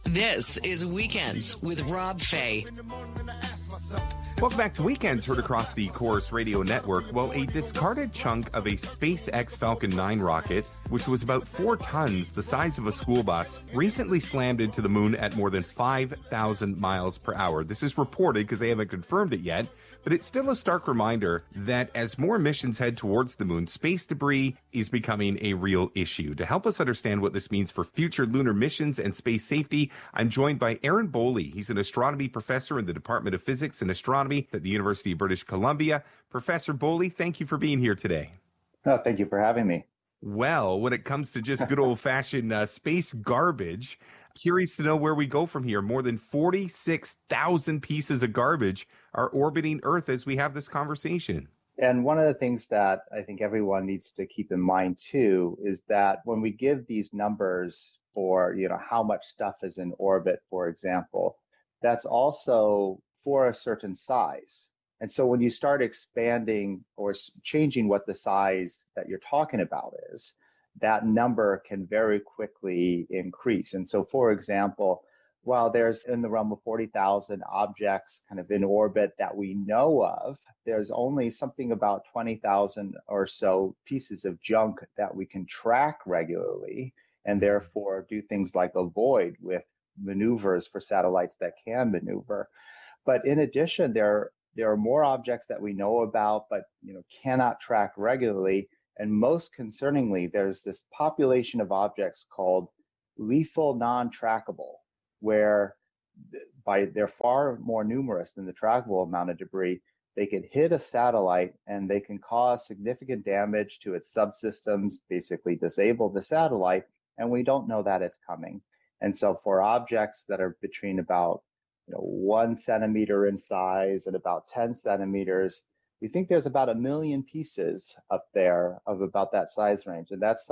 This is Weekends with Rob Fay. Welcome back to Weekends, heard across the Chorus Radio Network. Well, a discarded chunk of a SpaceX Falcon 9 rocket, which was about 4 tons, the size of a school bus, recently slammed into the moon at more than 5,000 miles per hour. This is reported because they haven't confirmed it yet, but it's still a stark reminder that as more missions head towards the moon, space debris is becoming a real issue. To help us understand what this means for future lunar missions and space safety, I'm joined by Aaron Boley. He's an astronomy professor in the Department of Physics and Astronomy at the University of British Columbia. Professor Boley, thank you for being here today. Oh, thank you for having me. Well, when it comes to just good old-fashioned space garbage, curious to know where we go from here. More than 46,000 pieces of garbage are orbiting Earth as we have this conversation. And one of the things that I think everyone needs to keep in mind, too, is that when we give these numbers for, how much stuff is in orbit, for example, that's also for a certain size. And so when you start expanding or changing what the size that you're talking about is, that number can very quickly increase. And so, for example, while there's in the realm of 40,000 objects kind of in orbit that we know of, there's only something about 20,000 or so pieces of junk that we can track regularly and therefore do things like avoid with maneuvers for satellites that can maneuver. But in addition, there are more objects that we know about, but cannot track regularly. And most concerningly, there's this population of objects called lethal non-trackable, where they're far more numerous than the trackable amount of debris. They can hit a satellite and they can cause significant damage to its subsystems, basically disable the satellite, and we don't know that it's coming. And so for objects that are between about 1 centimeter in size and about 10 centimeters, we think there's about 1 million pieces up there of about that size range. And that's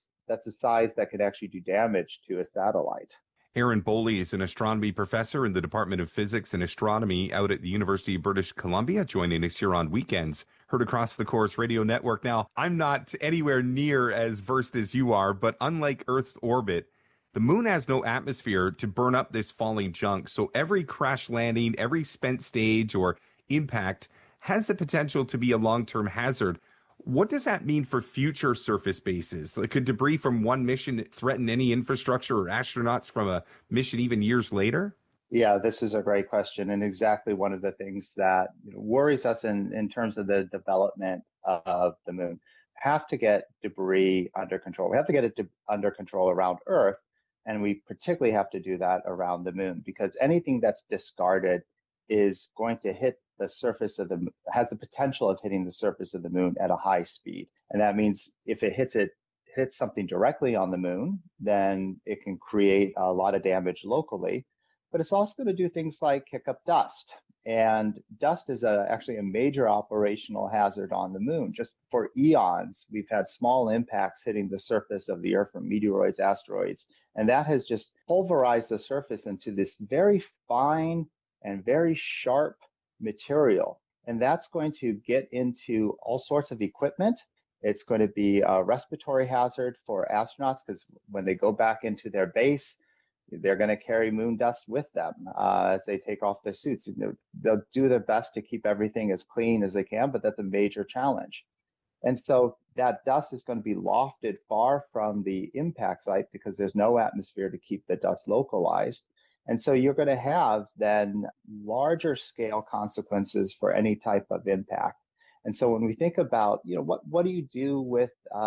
a size that could actually do damage to a satellite. Aaron Boley is an astronomy professor in the Department of Physics and Astronomy out at the University of British Columbia, joining us here on Weekends, heard across the Chorus Radio Network. Now, I'm not anywhere near as versed as you are, but unlike Earth's orbit, the moon has no atmosphere to burn up this falling junk, so every crash landing, every spent stage or impact has the potential to be a long-term hazard. What does that mean for future surface bases? Like, could debris from one mission threaten any infrastructure or astronauts from a mission even years later? Yeah, this is a great question, and exactly one of the things that worries us in terms of the development of the moon. Have to get debris under control. We have to get it under control around Earth. And we particularly have to do that around the moon, because anything that's discarded is going to hit the surface of the moon, has the potential of hitting the surface of the moon at a high speed. And that means if it hits something directly on the moon, then it can create a lot of damage locally. But it's also going to do things like kick up dust. And dust is actually a major operational hazard on the moon. Just for eons, we've had small impacts hitting the surface of the Earth from meteoroids, asteroids, and that has just pulverized the surface into this very fine and very sharp material. And that's going to get into all sorts of equipment. It's going to be a respiratory hazard for astronauts, because when they go back into their base, they're going to carry moon dust with them as they take off their suits. They'll do their best to keep everything as clean as they can, but that's a major challenge. And so that dust is going to be lofted far from the impact site because there's no atmosphere to keep the dust localized. And so you're going to have then larger scale consequences for any type of impact. And so when we think about, what do you do with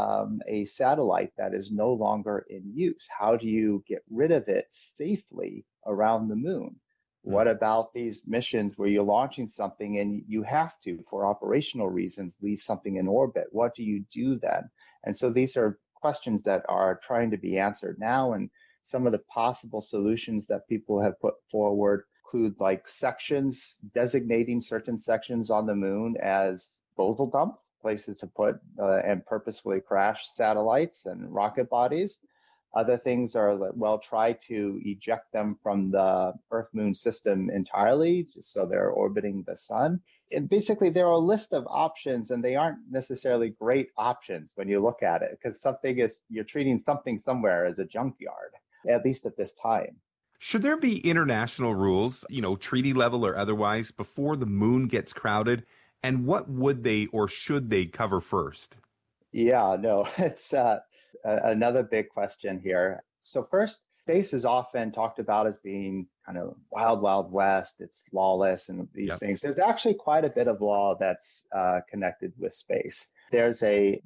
a satellite that is no longer in use? How do you get rid of it safely around the moon? What about these missions where you're launching something and you have to, for operational reasons, leave something in orbit? What do you do then? And so these are questions that are trying to be answered now. And some of the possible solutions that people have put forward include like sections, designating certain sections on the moon as disposal dumps, places to put and purposefully crash satellites and rocket bodies. Other things are, well, try to eject them from the Earth-Moon system entirely, just so they're orbiting the sun. And basically, there are a list of options, and they aren't necessarily great options when you look at it, because you're treating something somewhere as a junkyard, at least at this time. Should there be international rules, treaty level or otherwise, before the moon gets crowded? And what would they or should they cover first? Yeah, no, it's another big question here. So first, space is often talked about as being kind of wild, wild west. It's lawless and these things. There's actually quite a bit of law that's connected with space. There's a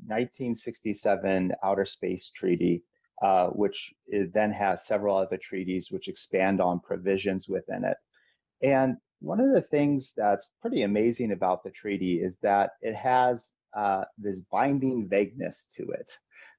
1967 Outer Space Treaty, which then has several other treaties which expand on provisions within it. And one of the things that's pretty amazing about the treaty is that it has this binding vagueness to it.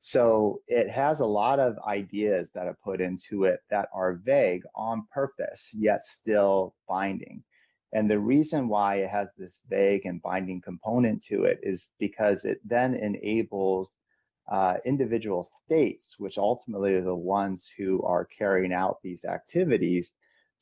So it has a lot of ideas that are put into it that are vague on purpose, yet still binding. And the reason why it has this vague and binding component to it is because it then enables individual states, which ultimately are the ones who are carrying out these activities,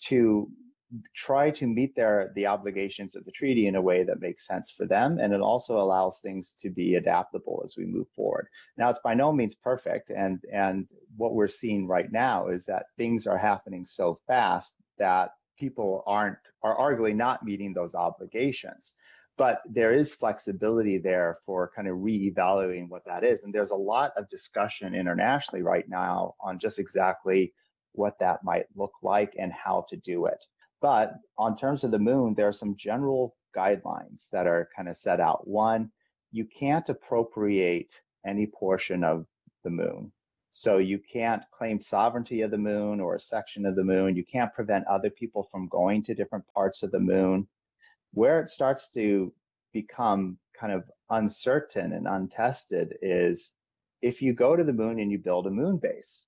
to try to meet the obligations of the treaty in a way that makes sense for them. And it also allows things to be adaptable as we move forward. Now, it's by no means perfect. And what we're seeing right now is that things are happening so fast that people are arguably not meeting those obligations. But there is flexibility there for kind of reevaluating what that is. And there's a lot of discussion internationally right now on just exactly what that might look like and how to do it. But on terms of the moon, there are some general guidelines that are kind of set out. One, you can't appropriate any portion of the moon. So you can't claim sovereignty of the moon or a section of the moon. You can't prevent other people from going to different parts of the moon. Where it starts to become kind of uncertain and untested is if you go to the moon and you build a moon base,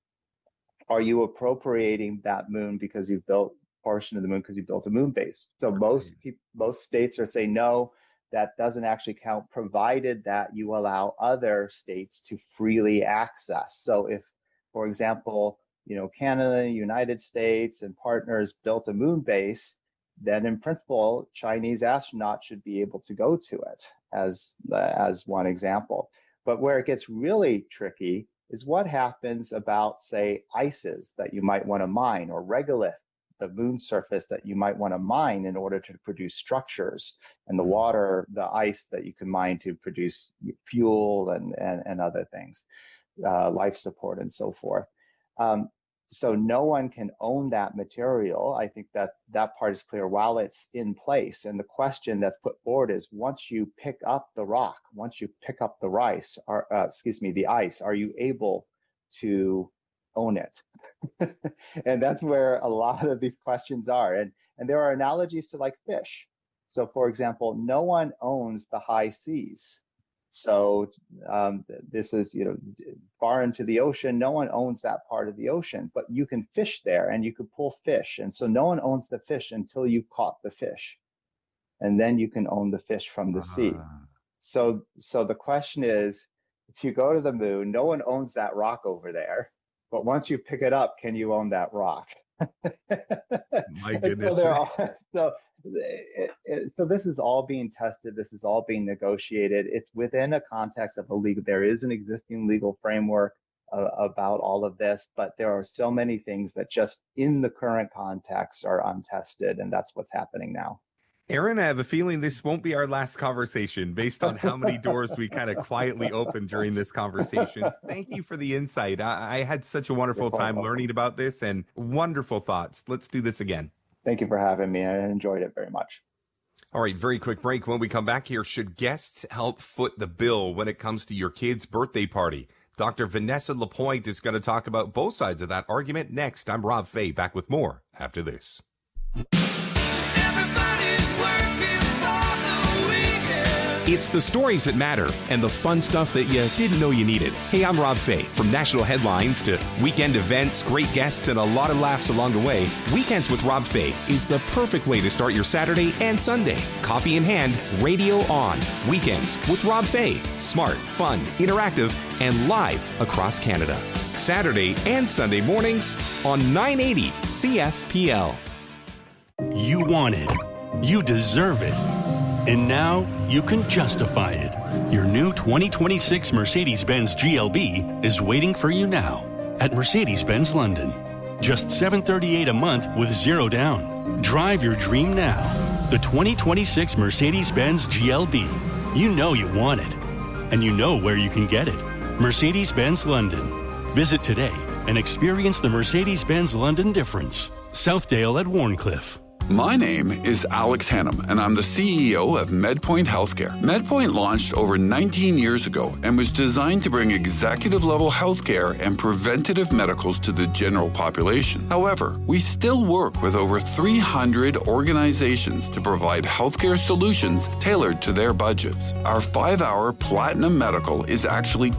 are you appropriating that moon because you've built portion of the moon because you built a moon base? So most states are saying no, that doesn't actually count, provided that you allow other states to freely access. So if, for example, Canada, United States, and partners built a moon base, then in principle, Chinese astronauts should be able to go to it as one example. But where it gets really tricky is what happens about, say, ices that you might want to mine, or regolith, the moon surface that you might want to mine in order to produce structures, and the water, the ice that you can mine to produce fuel and other things, life support and so forth. So no one can own that material. I think that part is clear while it's in place. And the question that's put forward is, once you pick up the rock, once you pick up the ice, are you able to own it? And that's where a lot of these questions are. And there are analogies to like fish. So for example, no one owns the high seas. So this is, far into the ocean. No one owns that part of the ocean, but you can fish there and you can pull fish. And so no one owns the fish until you caught the fish. And then you can own the fish from the sea. So the question is, if you go to the moon, no one owns that rock over there. But once you pick it up, can you own that rock? My goodness. So this is all being tested. This is all being negotiated. It's within a context of there is an existing legal framework about all of this, but there are so many things that just in the current context are untested, and that's what's happening now. Aaron, I have a feeling this won't be our last conversation based on how many doors we kind of quietly opened during this conversation. Thank you for the insight. I had such a wonderful time learning about this and wonderful thoughts. Let's do this again. Thank you for having me. I enjoyed it very much. All right, very quick break. When we come back here, should guests help foot the bill when it comes to your kid's birthday party? Dr. Vanessa Lapointe is going to talk about both sides of that argument next. I'm Rob Fay, back with more after this. It's the stories that matter and the fun stuff that you didn't know you needed. Hey, I'm Rob Fay. From national headlines to weekend events, great guests, and a lot of laughs along the way, Weekends with Rob Fay is the perfect way to start your Saturday and Sunday. Coffee in hand, radio on. Weekends with Rob Fay. Smart, fun, interactive, and live across Canada. Saturday and Sunday mornings on 980 CFPL. You want it. You deserve it. And now you can justify it. Your new 2026 Mercedes-Benz GLB is waiting for you now at Mercedes-Benz London. Just $738 a month with zero down. Drive your dream now. The 2026 Mercedes-Benz GLB. You know you want it. And you know where you can get it. Mercedes-Benz London. Visit today and experience the Mercedes-Benz London difference. Southdale at Warncliffe. My name is Alex Hannum, and I'm the CEO of MedPoint Healthcare. MedPoint launched over 19 years ago and was designed to bring executive-level healthcare and preventative medicals to the general population. However, we still work with over 300 organizations to provide healthcare solutions tailored to their budgets. Our 5-hour Platinum Medical is actually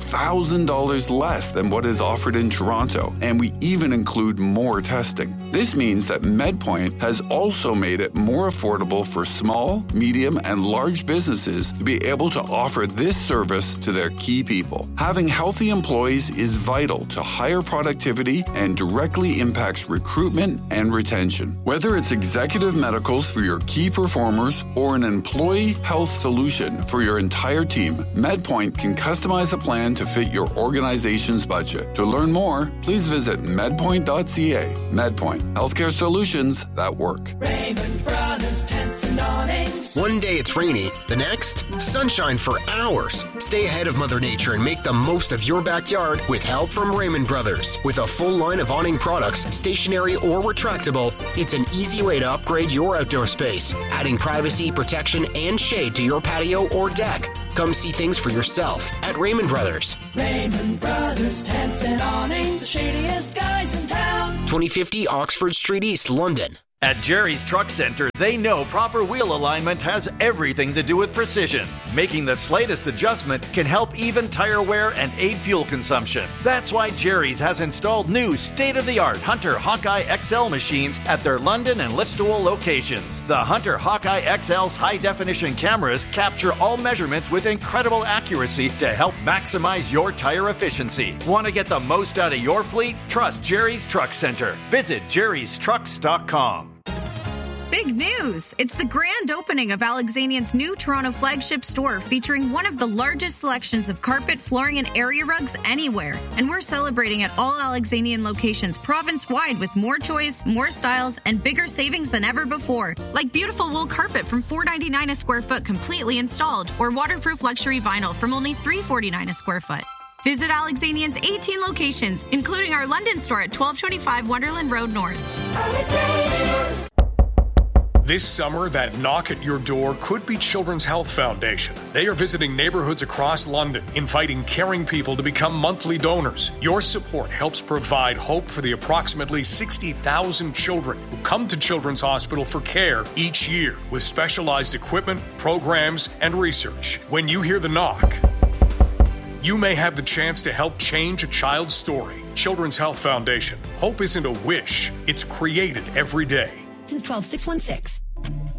$2,000 less than what is offered in Toronto, and we even include more testing. This means that MedPoint has also made it more affordable for small, medium, and large businesses to be able to offer this service to their key people. Having healthy employees is vital to higher productivity and directly impacts recruitment and retention. Whether it's executive medicals for your key performers or an employee health solution for your entire team, MedPoint can customize a plan to fit your organization's budget. To learn more, please visit medpoint.ca. MedPoint, healthcare solutions that work. Raymond Brothers Tents and Awnings. One day it's rainy, the next, sunshine for hours. Stay ahead of Mother Nature and make the most of your backyard with help from Raymond Brothers. With a full line of awning products, stationary or retractable, it's an easy way to upgrade your outdoor space, adding privacy, protection, and shade to your patio or deck. Come see things for yourself at Raymond Brothers. Raymond Brothers Tents and Awnings, the shadiest guys in town. 2050 Oxford Street East, London. At Jerry's Truck Center, they know proper wheel alignment has everything to do with precision. Making the slightest adjustment can help even tire wear and aid fuel consumption. That's why Jerry's has installed new state-of-the-art Hunter Hawkeye XL machines at their London and Listowel locations. The Hunter Hawkeye XL's high-definition cameras capture all measurements with incredible accuracy to help maximize your tire efficiency. Want to get the most out of your fleet? Trust Jerry's Truck Center. Visit jerrystrucks.com. Big news! It's the grand opening of Alexanian's new Toronto flagship store featuring one of the largest selections of carpet, flooring, and area rugs anywhere. And we're celebrating at all Alexanian locations province-wide with more choice, more styles, and bigger savings than ever before. Like beautiful wool carpet from $4.99 a square foot completely installed, or waterproof luxury vinyl from only $3.49 a square foot. Visit Alexanian's 18 locations, including our London store at 1225 Wonderland Road North. Alexanians. This summer, that knock at your door could be Children's Health Foundation. They are visiting neighborhoods across London, inviting caring people to become monthly donors. Your support helps provide hope for the approximately 60,000 children who come to Children's Hospital for care each year, with specialized equipment, programs, and research. When you hear the knock, you may have the chance to help change a child's story. Children's Health Foundation. Hope isn't a wish. It's created every day. Since 12616.